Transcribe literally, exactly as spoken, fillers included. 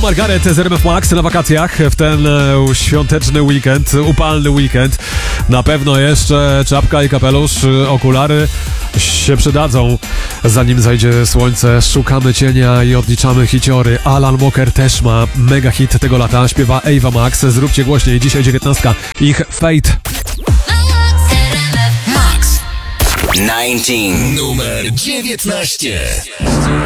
Margaret z R M F Max na wakacjach w ten e, świąteczny weekend, upalny weekend. Na pewno jeszcze czapka i kapelusz, okulary się przydadzą. Zanim zajdzie słońce, szukamy cienia i odliczamy hiciory. Alan Walker też ma mega hit tego lata, śpiewa Ava Max. Zróbcie głośniej, dzisiaj dziewiętnastka. Ich Fate. Max dziewiętnaście. Numer dziewiętnaście.